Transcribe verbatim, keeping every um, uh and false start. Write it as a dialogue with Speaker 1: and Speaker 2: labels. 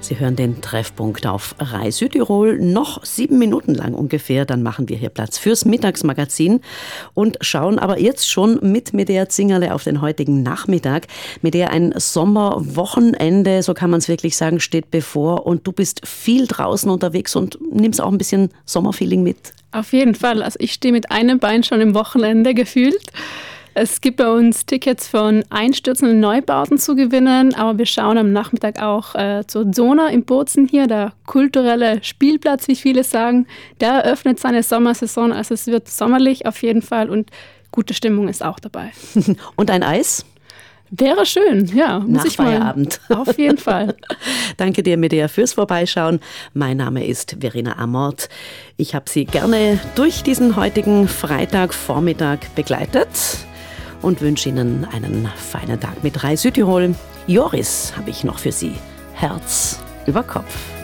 Speaker 1: Sie hören den Treffpunkt auf Rai Südtirol. Noch sieben Minuten lang ungefähr, dann machen wir hier Platz fürs Mittagsmagazin und schauen aber jetzt schon mit Medea Zingerle auf den heutigen Nachmittag. Medea, ein Sommerwochenende, so kann man es wirklich sagen, steht bevor und du bist viel draußen unterwegs und nimmst auch ein bisschen Sommerfeeling mit.
Speaker 2: Auf jeden Fall. Also ich stehe mit einem Bein schon im Wochenende gefühlt. Es gibt bei uns Tickets von einstürzenden Neubauten zu gewinnen, aber wir schauen am Nachmittag auch äh, zur Zona in Bozen hier, der kulturelle Spielplatz, wie viele sagen. Der eröffnet seine Sommersaison, also es wird sommerlich auf jeden Fall und gute Stimmung ist auch dabei.
Speaker 1: Und ein Eis?
Speaker 2: Wäre schön, ja. Muss
Speaker 1: Nach
Speaker 2: ich mal.
Speaker 1: Feierabend.
Speaker 2: Auf jeden Fall.
Speaker 1: Danke dir, Medea, fürs Vorbeischauen. Mein Name ist Verena Amort. Ich habe Sie gerne durch diesen heutigen Freitagvormittag begleitet und wünsche Ihnen einen feinen Tag mit Rai Südtirol. Joris habe ich noch für Sie. Herz über Kopf.